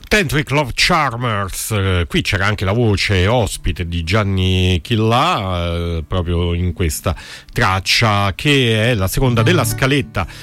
Tantric Love Charmers, qui c'era anche la voce ospite di Gianni Chillà, proprio in questa traccia che è la seconda della scaletta